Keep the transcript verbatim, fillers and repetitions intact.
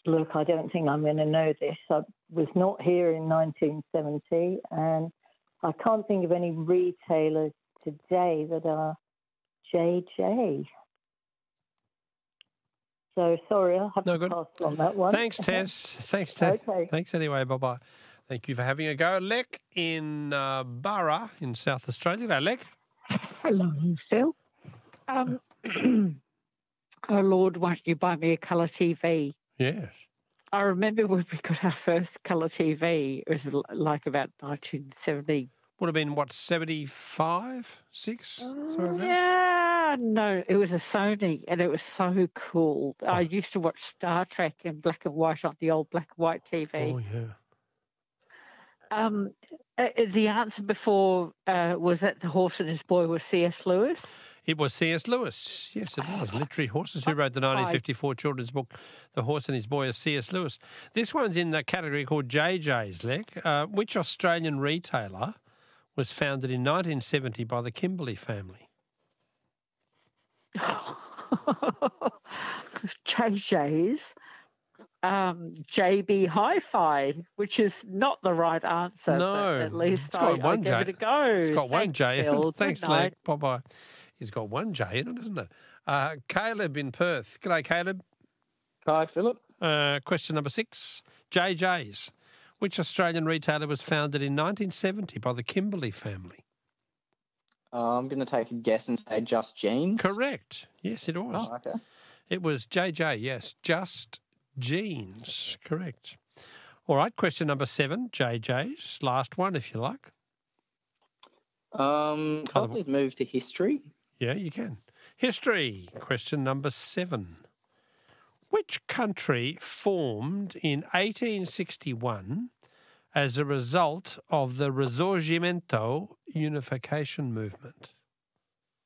look, I don't think I'm going to know this. I was not here in nineteen seventy, and I can't think of any retailers today that are J J. So, sorry, I'll have No to good. pass on that one. Thanks, Tess. Thanks, Tess. Okay. Thanks anyway. Bye-bye. Thank you for having a go. Lek in uh, Burra in South Australia. Hello, Lek. Hello, Phil. Um, oh, Lord, won't you buy me a colour T V? Yes. I remember when we got our first colour T V. It was l- like about nineteen seventy. Would have been, what, seventy-five, six? Something like that? Yeah, no, it was a Sony, and it was so cool. I used to watch Star Trek in black and white on the old black and white T V. Oh, yeah. Um, uh, the answer before uh, was that The Horse and His Boy was C S Lewis. It was C S Lewis. Yes, it was. Literary Horses, who wrote the nineteen fifty-four children's book, The Horse and His Boy, is C S Lewis. This one's in the category called J J's, Lek. Uh, which Australian retailer was founded in nineteen seventy by the Kimberley family? J J's. Um, J B Hi-Fi, which is not the right answer. No. But at least It's got I, one I give J. it a go. It's got one Thanks, J. Phil. Thanks, Good night. Lek. Bye-bye. He's got one J in it, isn't it? Uh, Caleb in Perth. G'day, Caleb. Hi, Philip. Uh, question number six. J J's. Which Australian retailer was founded in nineteen seventy by the Kimberley family? Uh, I'm going to take a guess and say Just Jeans. Correct. Yes, it was. Oh, okay. It was J J, yes. Just Jeans. Correct. All right, question number seven. J J's. Last one, if you like. Um, can I please move to history? Yeah, you can. History. Question number seven. Which country formed in eighteen sixty-one as a result of the Risorgimento unification movement?